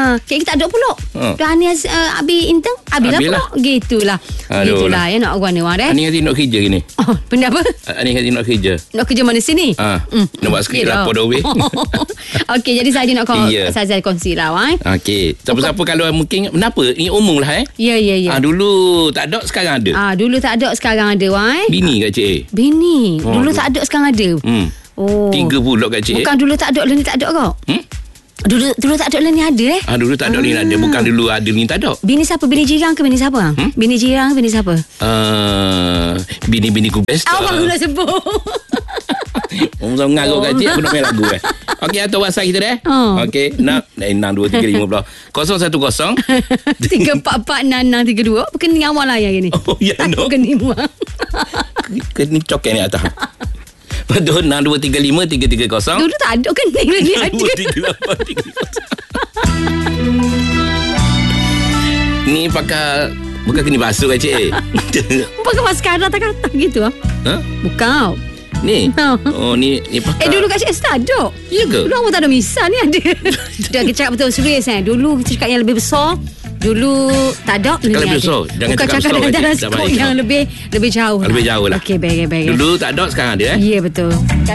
Cik kita ada pulak. Dah ni Abi intern, Abi lah pulak. Gitulah. Gitulah ya nak orang ni wang dah. Ani kata nak kerja gini. Benda apa? Ani kata nak kerja. Nak kerja mana sini? Nak buat skrip lapor dah weh. Okey, jadi saya nak saya kongsi lah wang. Okey. Siapa-siapa kalau mungkin kenapa? Ini umum lah Ya. Dulu tak ada, sekarang ada. Dulu tak ada, sekarang ada wang. Bini kat cik. Bini. Dulu tak ada, sekarang ada. 3 pulak kat cik. Bukan dulu tak ada, ni tak ada kau. Dulu tak ada, ni ada dulu tak ada, ni ada. Bukan dulu ada, ni tak ada. Bini siapa? Bini jirang ke bini siapa? Bini jirang ke bini siapa? Bini-bini ku best. Abang nak sebut. Orang mengarut kat cik, aku nak main lagu Okey, atau WhatsApp kita dah. Okey, 62350 010 3446632. Kening awal lah yang ni. Ya, no. Kening muang. Kening coket ni atas. Betul, 6235 330. Dulu tak ada kening lagi ada. 238 Ni pakai bukan kening basuh kat cik. Pakai maskara tak kata gitu Bukan. Ni. Ni pakai. Dulu kat cik tak ada. Ya ke? Dulu orang tak ada misal ni ada. Dah kita cakap betul serius Dulu kita cakap yang lebih besar. Dulu tak ada. Lebih besar. Jangan bukan cakap dalam skop yang lebih jauh. Lebih jauh lah. Okey, baik. Dulu tak ada, sekarang ada Ya, betul.